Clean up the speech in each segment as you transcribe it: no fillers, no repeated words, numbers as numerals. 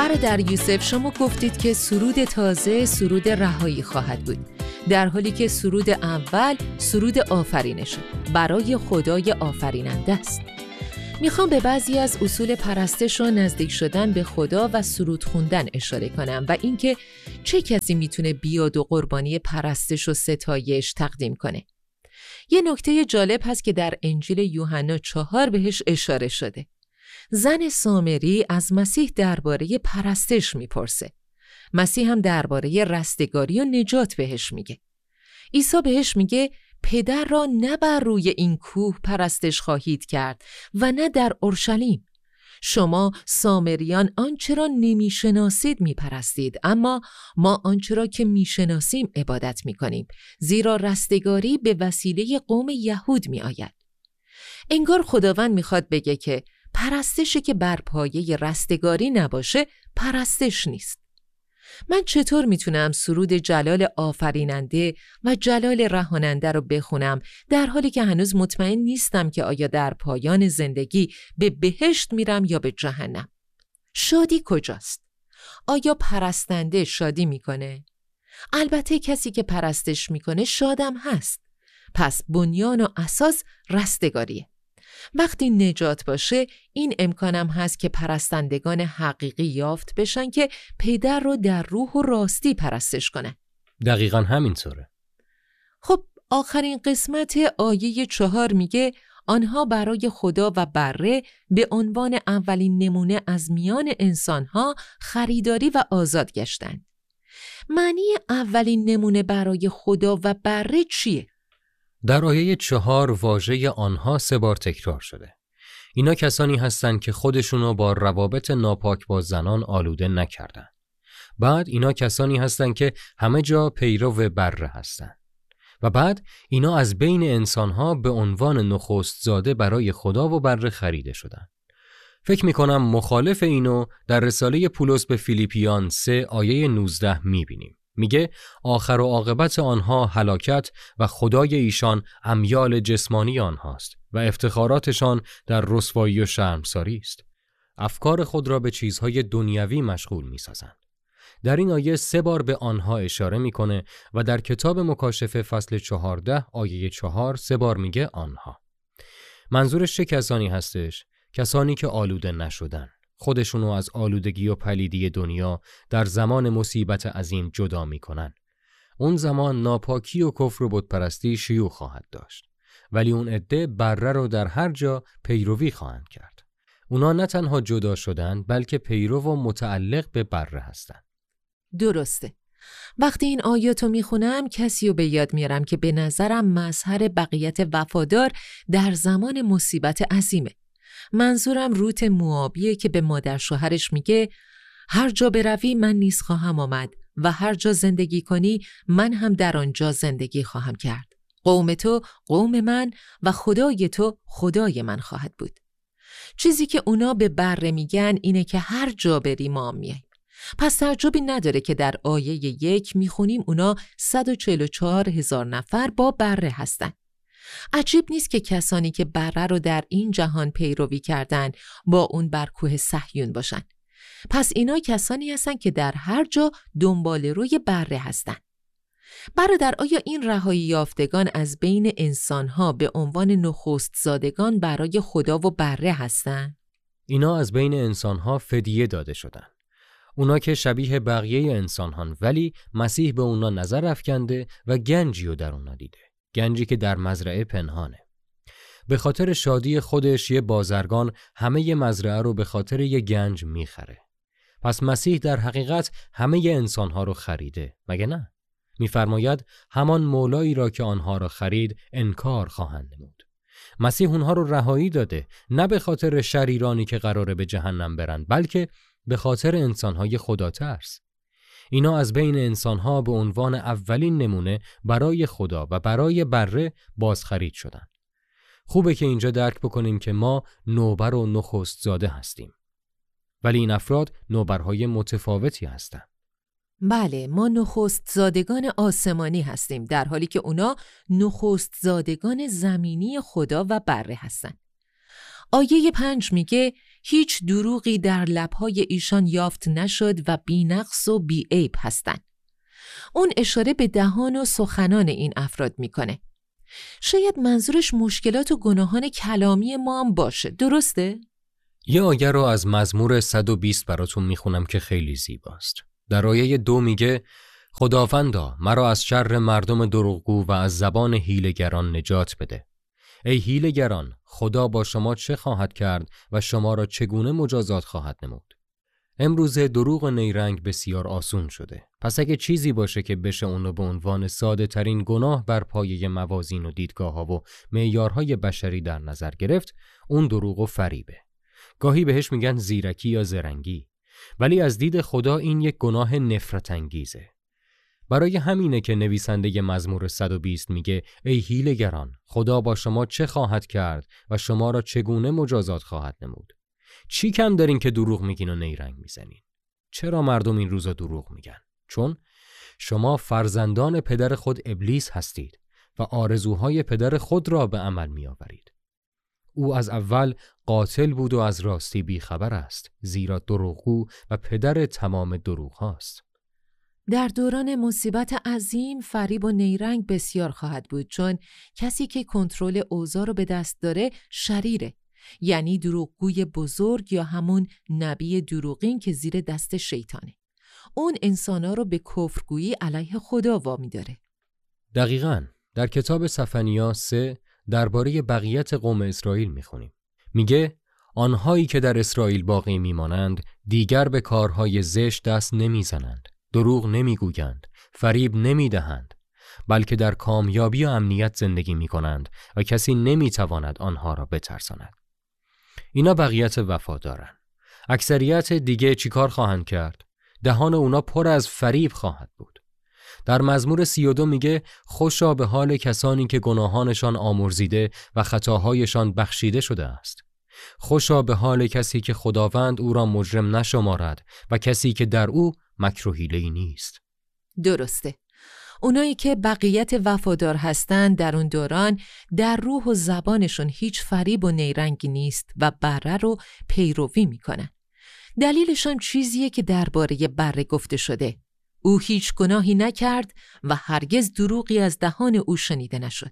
برادر یوسف، شما گفتید که سرود تازه سرود رهایی خواهد بود، در حالی که سرود اول سرود آفرینشه، برای خدای آفریننده است. میخوام به بعضی از اصول پرستش و نزدیک شدن به خدا و سرود خوندن اشاره کنم و اینکه چه کسی میتونه بیاد و قربانی پرستش و ستایش تقدیم کنه. یه نکته جالب هست که در انجیل یوحنا 4 بهش اشاره شده. زن سامری از مسیح درباره پرستش میپرسه. مسیح هم درباره رستگاری و نجات بهش میگه. عیسی بهش میگه پدر را نه بر روی این کوه پرستش خواهید کرد و نه در اورشلیم. شما سامریان آنچه را نمیشناسید میپرستید، اما ما آنچه را که میشناسیم عبادت میکنیم، زیرا رستگاری به وسیله قوم یهود میآید. انگار خداوند میخواد بگه که پرستشی که بر پایه رستگاری نباشه پرستش نیست. من چطور میتونم سرود جلال آفریننده و جلال رهاننده رو بخونم در حالی که هنوز مطمئن نیستم که آیا در پایان زندگی به بهشت میرم یا به جهنم؟ شادی کجاست؟ آیا پرستنده شادی میکنه؟ البته کسی که پرستش میکنه شادم هست. پس بنیان و اساس رستگاریه. وقتی نجات باشه، این امکانم هست که پرستندگان حقیقی یافت بشن که پدر رو در روح و راستی پرستش کنن. دقیقاً همینطوره. خب آخرین قسمت آیه 4 میگه آنها برای خدا و بره به عنوان اولین نمونه از میان انسانها خریداری و آزاد گشتند. معنی اولین نمونه برای خدا و بره چیه؟ در آیه 4 واژه آنها 3 بار تکرار شده. اینا کسانی هستند که خودشونو با روابط ناپاک با زنان آلوده نکردن. بعد اینا کسانی هستند که همه جا پیرو بره هستند. و بعد اینا از بین انسانها به عنوان نخست زاده برای خدا و بره خریده شدن. فکر میکنم مخالف اینو در رساله پولس به فیلیپیان 3 آیه 19 میبینیم. میگه آخر و عاقبت آنها هلاکت و خدای ایشان امیال جسمانی آنهاست و افتخاراتشان در رسوایی و شرمساری است. افکار خود را به چیزهای دنیوی مشغول میسازند. در این آیه 3 بار به آنها اشاره میکنه و در کتاب مکاشفه فصل 14 آیه 4 3 بار میگه آنها. منظورش چه کسانی هستش؟ کسانی که آلوده نشدن. خودشونو از آلودگی و پلیدی دنیا در زمان مصیبت عظیم جدا میکنن. اون زمان ناپاکی و کفر و بتپرستی شیوع خواهد داشت. ولی اون عده بره رو در هر جا پیروی خواهند کرد. اونا نه تنها جدا شدن بلکه پیرو و متعلق به بره هستن. درسته. وقتی این آیاتو میخونم کسی رو به یاد میارم که به نظرم مظهر بقیت وفادار در زمان مصیبت عظیمه. منظورم روت موآبیه که به مادر شوهرش میگه هر جا بروی من نیز خواهم آمد و هر جا زندگی کنی من هم در آنجا زندگی خواهم کرد. قوم تو قوم من و خدای تو خدای من خواهد بود. چیزی که اونا به بره میگن اینه که هر جا بری ما میاییم. پس تعجبی نداره که در آیه 1 میخونیم اونا 144,000 نفر با بره هستن. عجیب نیست که کسانی که بره رو در این جهان پیروی کردن با اون بر کوه صهیون باشن. پس اینا کسانی هستن که در هر جا دنبال روی بره هستن. برادر، آیا این رهایی یافتگان از بین انسانها به عنوان نخست زادگان برای خدا و بره هستن؟ اینا از بین انسانها فدیه داده شدن. اونا که شبیه بقیه انسانان، ولی مسیح به اونا نظر افکنده و گنجی رو در اونا دیده. گنجی که در مزرعه پنهانه. به خاطر شادی خودش یه بازرگان همه ی مزرعه رو به خاطر یه گنج میخره. پس مسیح در حقیقت همه ی انسانها رو خریده، مگه نه؟ میفرماید همان مولایی را که آنها را خرید انکار خواهند نمود. مسیح اونها رو رهایی داده، نه به خاطر شریرانی که قراره به جهنم برن، بلکه به خاطر انسانهای خدا ترس. اینا از بین انسانها به عنوان اولین نمونه برای خدا و برای بره بازخرید شدن. خوبه که اینجا درک بکنیم که ما نوبر و نخست زاده هستیم. ولی این افراد نوبرهای متفاوتی هستند. بله، ما نخست زادگان آسمانی هستیم، در حالی که اونا نخست زادگان زمینی خدا و بره هستن. آیه 5 میگه هیچ دروغی در لب‌های ایشان یافت نشد و بی‌نقص و بی‌عیب هستند. اون اشاره به دهان و سخنان این افراد میکنه. شاید منظورش مشکلات و گناهان کلامی ما هم باشه، درسته؟ یه آیه رو از مزمور 120 براتون میخونم که خیلی زیباست. در آیه 2 میگه خداوندا مرا از شر مردم دروغگو و از زبان حیله‌گران نجات بده. ای حیله‌گران، خدا با شما چه خواهد کرد و شما را چگونه مجازات خواهد نمود؟ امروزه دروغ و نیرنگ بسیار آسون شده. پس اگه چیزی باشه که بشه اونو به عنوان ساده ترین گناه بر پایه موازین و دیدگاه‌ها و معیارهای بشری در نظر گرفت، اون دروغ و فریبه. گاهی بهش میگن زیرکی یا زرنگی، ولی از دید خدا این یک گناه نفرت انگیزه. برای همینه که نویسنده مزمور 120 میگه ای حیله‌گران، خدا با شما چه خواهد کرد و شما را چگونه مجازات خواهد نمود؟ چی کم دارین که دروغ میگین و نیرنگ میزنین؟ چرا مردم این روزا دروغ میگن؟ چون شما فرزندان پدر خود ابلیس هستید و آرزوهای پدر خود را به عمل میآورید. او از اول قاتل بود و از راستی بیخبر است، زیرا دروغگو و پدر تمام دروغ هاست. در دوران مصیبت عظیم فریب و نیرنگ بسیار خواهد بود، چون کسی که کنترل اوضاع رو به دست داره شریره، یعنی دروغگوی بزرگ یا همون نبی دروغین که زیر دست شیطانه. اون انسانا رو به کفرگویی علیه خدا وامی داره. دقیقاً در کتاب سفنیا 3 درباره بقیت قوم اسرائیل میخونیم. میگه آنهایی که در اسرائیل باقی میمانند دیگر به کارهای زشت دست نمیزنند، دروغ نمیگویند، فریب نمیدهند، بلکه در کامیابی و امنیت زندگی میکنند و کسی نمیتواند آنها را بترساند. اینا بقیت وفادارن. اکثریت دیگه چیکار خواهند کرد؟ دهان اونا پر از فریب خواهد بود. در مزمور 32 میگه خوشا به حال کسانی که گناهانشان آمرزیده و خطاهایشان بخشیده شده است. خوشا به حال کسی که خداوند او را مجرم نشمارد و کسی که در او مکر و حیله‌ای نیست. درسته. اونایی که بقیت وفادار هستند در اون دوران در روح و زبانشون هیچ فریب و نیرنگی نیست و بره رو پیروی میکنن. دلیلشان چیزیه که درباره بره گفته شده. او هیچ گناهی نکرد و هرگز دروغی از دهان او شنیده نشد.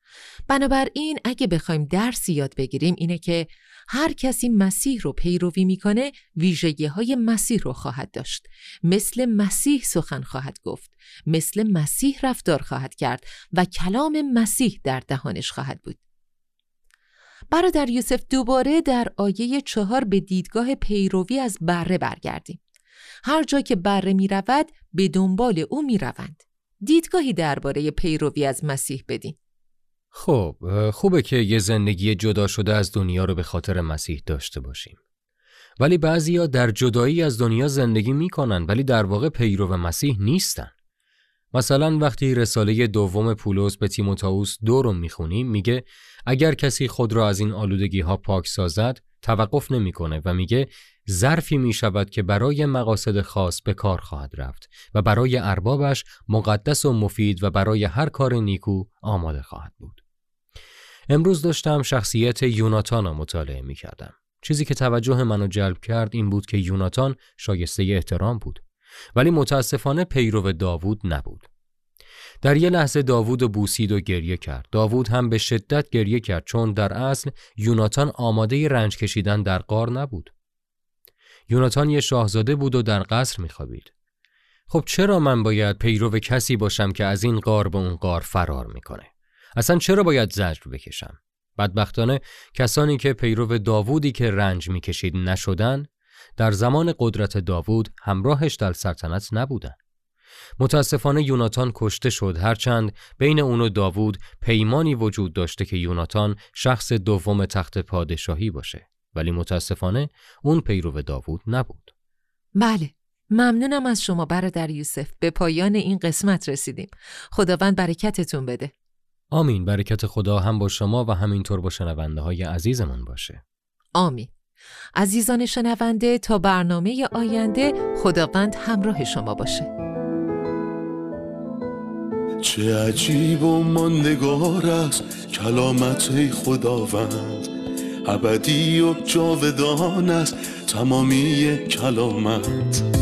بنابراین اگه بخوایم درسی یاد بگیریم اینه که هر کسی مسیح رو پیروی میکنه ویژگی‌های مسیح رو خواهد داشت، مثل مسیح سخن خواهد گفت، مثل مسیح رفتار خواهد کرد و کلام مسیح در دهانش خواهد بود. برادر یوسف دوباره در آیه 4 به دیدگاه پیروی از بره برگردیم. هر جا که بره می رود به دنبال او می روند. دیدگاهی درباره پیروی از مسیح بدین. خب خوبه که یه زندگی جدا شده از دنیا رو به خاطر مسیح داشته باشیم. ولی بعضیا در جدایی از دنیا زندگی میکنن ولی در واقع پیرو مسیح نیستن. مثلا وقتی رساله دوم پولس به تیموتائوس 2 رو میخونیم میگه اگر کسی خود را از این آلودگی ها پاک سازد توقف نمیکنه و میگه ظرفی میشود که برای مقاصد خاص به کار خواهد رفت و برای اربابش مقدس و مفید و برای هر کار نیکو آماده خواهد بود. امروز داشتم شخصیت یوناتان رو مطالعه میکردم. چیزی که توجه منو جلب کرد این بود که یوناتان شایسته احترام بود، ولی متاسفانه پیرو داوود نبود. در یه لحظه داوود بوسید و گریه کرد. داوود هم به شدت گریه کرد چون در اصل یوناتان آماده رنج کشیدن در غار نبود. یوناتان یه شاهزاده بود و در قصر میخوابید. خب چرا من باید پیرو کسی باشم که از این غار به اون غار فرار میکنه؟ اصلا چرا باید زجر بکشم؟ بدبختانه کسانی که پیرو داوودی که رنج میکشید نشدن، در زمان قدرت داوود همراهش در سلطنت نبودن. متاسفانه یوناتان کشته شد، هرچند بین اون و داوود پیمانی وجود داشته که یوناتان شخص دوم تخت پادشاهی باشه، ولی متاسفانه اون پیرو داوود نبود. بله، ممنونم از شما برادر یوسف. به پایان این قسمت رسیدیم. خداوند برکتتون بده. آمین. برکت خدا هم با شما و همینطور با شنونده های عزیزمون باشه. آمین. عزیزان شنونده، تا برنامه آینده خداوند همراه شما باشه. چه عجیب و ماندگار است کلامت ای خداوند، ابدی و جاودان است تمامی کلامت.